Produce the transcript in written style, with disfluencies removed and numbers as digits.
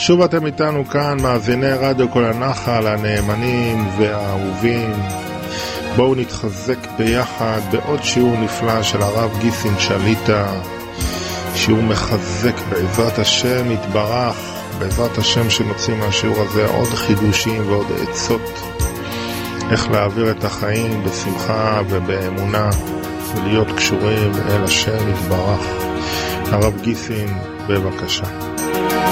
שוב אתם איתנו כאן, מאזיני רדיו כל הנחל, הנאמנים והאהובים. בואו נתחזק ביחד בעוד שיעור נפלא של הרב גיסין שליטה, שיעור מחזק בעזרת השם יתברך, בעזרת השם שנוצאים מהשיעור הזה עוד חידושים ועוד עצות איך להעביר את החיים בשמחה ובאמונה ולהיות קשורים אל השם יתברך. הרב גיסין, בבקשה.